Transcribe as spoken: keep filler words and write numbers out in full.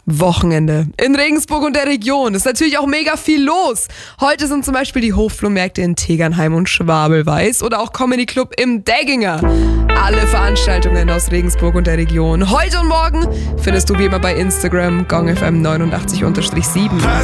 Wochenende. In Regensburg und der Region ist natürlich auch mega viel los. Heute sind zum Beispiel die Hoflohmärkte in Tegernheim und Schwabelweiß oder auch Comedy Club im Degginger. Alle Veranstaltungen aus Regensburg und der Region. Heute und morgen findest du wie immer bei Instagram gongfm neunundachtzig sieben.